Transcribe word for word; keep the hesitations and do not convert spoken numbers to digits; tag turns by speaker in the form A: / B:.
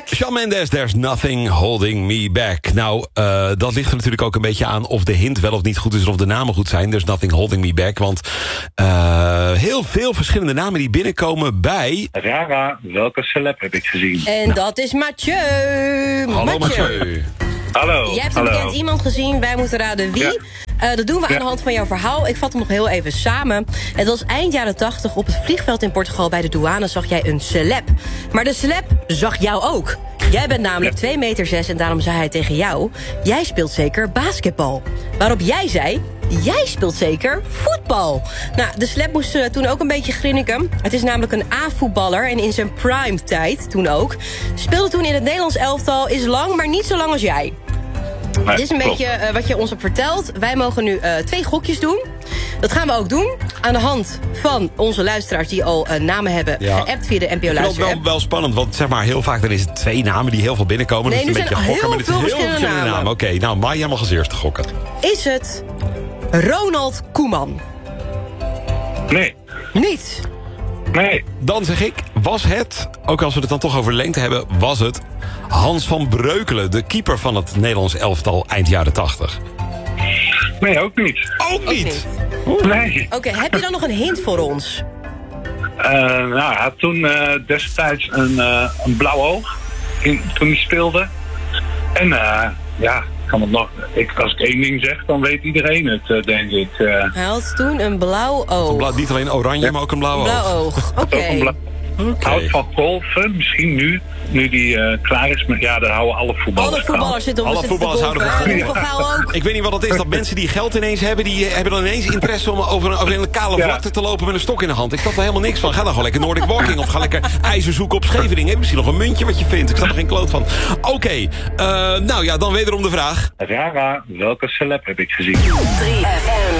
A: Shawn Mendes, There's Nothing Holding Me Back. Nou, uh, dat ligt er natuurlijk ook een beetje aan of de hint wel of niet goed is... of de namen goed zijn. There's Nothing Holding Me Back. Want uh, heel veel verschillende namen die binnenkomen bij...
B: Rara, welke celeb heb ik gezien?
C: En nou. dat is Mathieu.
A: Hallo Mathieu. Mathieu.
B: Hallo.
C: Jij hebt een bekend iemand gezien, wij moeten raden wie. Ja. Uh, dat doen we ja. aan de hand van jouw verhaal. Ik vat hem nog heel even samen. Het was eind jaren tachtig op het vliegveld in Portugal... bij de douane zag jij een celeb. Maar de celeb zag jou ook. Jij bent namelijk ja. twee meter zes en daarom zei hij tegen jou... jij speelt zeker basketbal. Waarop jij zei... jij speelt zeker voetbal. Nou, de celeb moest uh, toen ook een beetje grinniken. Het is namelijk een A-voetballer en in zijn prime tijd toen ook. Speelde toen in het Nederlands elftal, is lang, maar niet zo lang als jij. Nee, dit is een klopt. beetje uh, wat je ons hebt verteld. Wij mogen nu uh, twee gokjes doen. Dat gaan we ook doen. Aan de hand van onze luisteraars die al uh, namen hebben ja. geappt via de N P O Luister.
A: Ik vind het wel, wel spannend, want zeg maar heel vaak dan is het twee namen die heel veel binnenkomen.
C: Nee,
A: dus
C: nu
A: een
C: zijn
A: beetje
C: heel
A: gokken,
C: veel
A: maar
C: verschillende,
A: heel verschillende namen. Oké, okay, nou, maar jij mag als eerste gokken.
C: Is het Ronald Koeman?
B: Nee.
C: Niet?
B: Nee.
A: Dan zeg ik, was het, ook als we het dan toch over lengte hebben... was het Hans van Breukelen, de keeper van het Nederlands elftal eind jaren tachtig?
B: Nee, ook niet.
A: Ook niet?
B: Ook niet. Nee.
C: Oké, okay, heb je dan nog een hint voor ons?
B: Uh, nou, hij had toen uh, destijds een, uh, een blauw oog in, toen hij speelde. En uh, ja... Kan het nog, ik, als ik één ding zeg, dan weet iedereen het, uh, denk ik. Uh.
C: Hij had toen een blauw oog.
A: Een blauw, niet alleen oranje, ja. maar ook een blauw oog.
C: Blauw oog, oké. Okay.
B: Okay. Houdt van golfen, misschien nu, nu die uh, klaar is. Maar ja, daar houden alle voetballers
C: Alle voetballers zitten op
A: Alle voetballers houden van
C: golfen.
A: Ja. Ik weet niet wat het is, dat mensen die geld ineens hebben... die hebben dan ineens interesse om over een, over een kale ja. vlakte te lopen met een stok in de hand. Ik snap er helemaal niks van. Ga dan gewoon lekker Nordic Walking of ga lekker ijzer zoeken op Scheveningen. Misschien nog een muntje wat je vindt. Ik snap er geen kloot van. Oké, okay. uh, nou ja, dan wederom de vraag.
B: Rara, welke celeb heb ik gezien?
D: drie F M.